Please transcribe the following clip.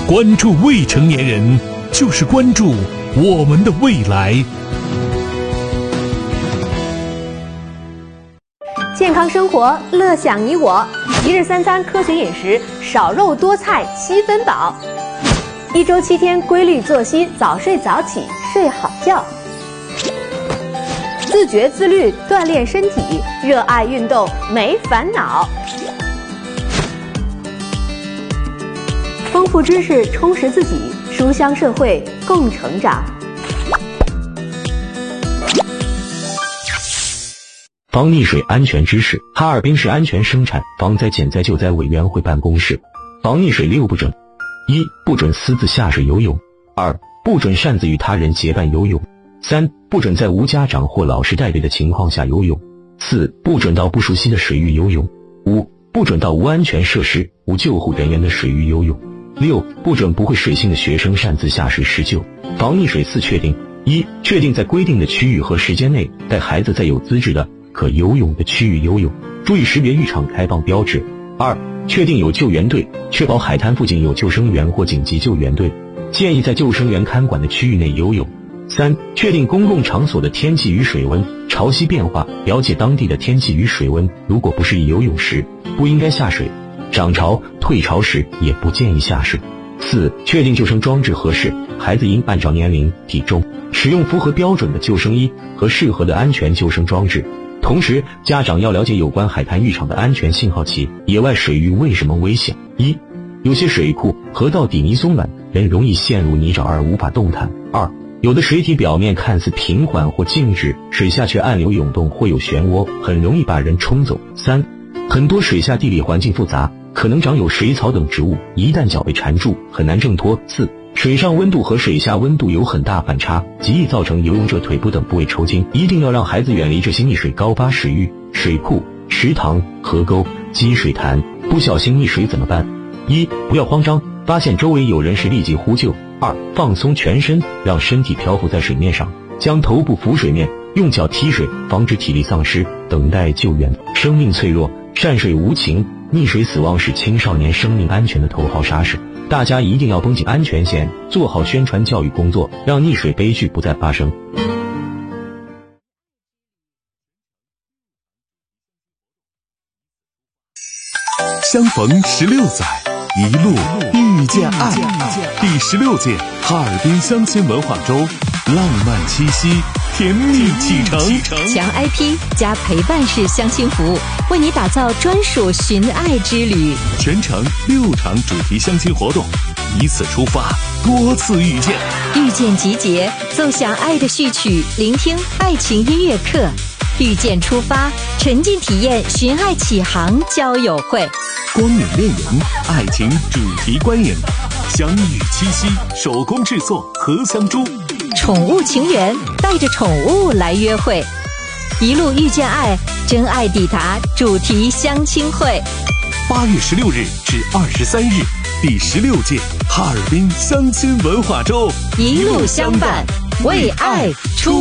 关注未成年人，就是关注我们的未来。 健康生活，乐享你我。一日三餐科学饮食，少肉多菜7分饱。1周7天规律作息，早睡早起，睡好觉。自觉自律，锻炼身体，热爱运动，没烦恼。丰富知识，充实自己，书香社会，共成长。 防溺水安全知识。哈尔滨市安全生产防灾减灾救灾委员会办公室。防溺水6不准： 1. 不准私自下水游泳； 2. 不准擅自与他人结伴游泳； 3. 不准在无家长或老师带队的情况下游泳； 4. 不准到不熟悉的水域游泳； 5. 不准到无安全设施、无救护人员的水域游泳； 6. 不准不会水性的学生擅自下水施救。防溺水4确定： 1. 确定在规定的区域和时间内带孩子在有资质的可游泳的区域游泳，注意识别浴场开放标志。2. 确定有救援队，确保海滩附近有救生员或紧急救援队，建议在救生员看管的区域内游泳。3. 确定公共场所的天气与水温，潮汐变化，了解当地的天气与水温，如果不适宜游泳时，不应该下水；涨潮、退潮时也不建议下水。4. 确定救生装置合适，孩子应按照年龄、体重，使用符合标准的救生衣和适合的安全救生装置。同时，家长要了解有关海滩浴场的安全信号器。野外水域为什么危险？1. 有些水库、河道底泥松软，人容易陷入泥沼而无法动弹。2. 有的水体表面看似平缓或静止，水下却暗流涌动或有漩涡，很容易把人冲走。3. 很多水下地理环境复杂，可能长有水草等植物，一旦脚被缠住，很难挣脱。4. 水上温度和水下温度有很大反差，极易造成游泳者腿部等部位抽筋。一定要让孩子远离这些溺水高发水域、水库、池塘、河沟、积水潭。不小心溺水怎么办？1. 不要慌张，发现周围有人时立即呼救。2. 放松全身，让身体漂浮在水面上，将头部浮水面，用脚踢水，防止体力丧失，等待救援。生命脆弱，善水无情，溺水死亡是青少年生命安全的头号杀手。大家一定要绷紧安全线，做好宣传教育工作，让溺水悲剧不再发生。 相逢16载，一路遇见爱。第16届哈尔滨相亲文化周，浪漫七夕，甜蜜启程。 强 IP 加陪伴式相亲服务，为你打造专属寻爱之旅。 全程6场主题相亲活动，以此出发，多次遇见。 遇见集结，奏响爱的序曲，聆听爱情音乐课。遇见出发，沉浸体验寻爱启航交友会。 光影恋人，爱情主题观影，相遇七夕，手工制作荷香珠。 宠物情缘，带着宠物来约会。一路遇见爱，真爱抵达主题相亲会。 8月16日至23日，第16届哈尔滨相亲文化周， 一路相伴，为爱出